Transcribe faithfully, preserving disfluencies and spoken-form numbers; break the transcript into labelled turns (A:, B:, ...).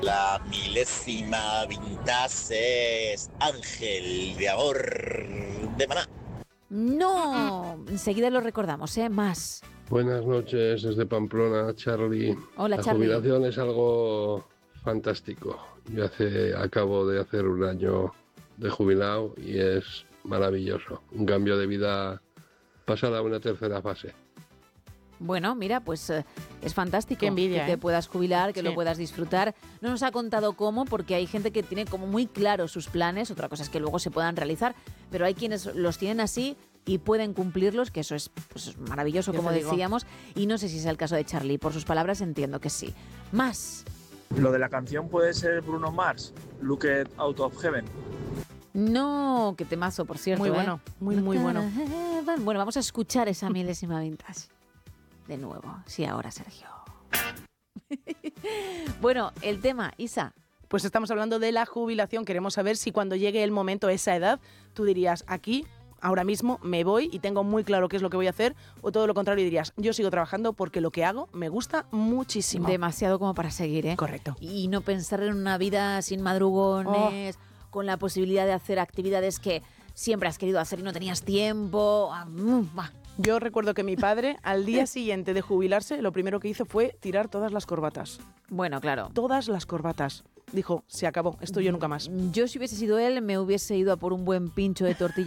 A: La milésima vintage es Ángel de Amor de Maná.
B: No, enseguida lo recordamos, ¿eh? Más.
C: Buenas noches desde Pamplona, Charlie.
B: Hola,
C: La
B: Charlie.
C: jubilación es algo fantástico. Yo hace, acabo de hacer un año de jubilado y es maravilloso. Un cambio de vida pasada a una tercera fase.
B: Bueno, mira, pues eh, es fantástico.
D: Qué envidia,
B: que te
D: ¿eh?
B: puedas jubilar, que
D: Sí.
B: lo puedas disfrutar. No nos ha contado cómo, porque hay gente que tiene como muy claros sus planes. Otra cosa es que luego se puedan realizar, pero hay quienes los tienen así y pueden cumplirlos, que eso es pues, maravilloso,
D: Yo
B: como
D: te digo.
B: decíamos. Y no sé si es el caso de Charlie. Por sus palabras entiendo que sí. Más.
E: Lo de la canción puede ser Bruno Mars, Look It Out of Heaven.
B: No, qué temazo, por cierto.
D: Muy
B: ¿eh?
D: bueno, muy, muy bueno.
B: Bueno, vamos a escuchar esa milésima vintage. De nuevo. Sí, ahora, Sergio. Bueno, el tema, Isa.
D: Pues estamos hablando de la jubilación. Queremos saber si cuando llegue el momento, esa edad, tú dirías, aquí, ahora mismo, me voy y tengo muy claro qué es lo que voy a hacer, o todo lo contrario, y dirías, yo sigo trabajando porque lo que hago me gusta muchísimo.
B: Demasiado como para seguir, ¿eh?
D: Correcto.
B: Y no pensar en una vida sin madrugones,
D: Oh.
B: con la posibilidad de hacer actividades que siempre has querido hacer y no tenías tiempo. Ah, mm, bah.
D: Yo recuerdo que mi padre, al día siguiente de jubilarse, lo primero que hizo fue tirar todas las corbatas.
B: Bueno, claro.
D: Todas las corbatas. Dijo, se acabó, esto yo nunca más.
B: Yo si hubiese sido él, me hubiese ido a por un buen pincho de tortilla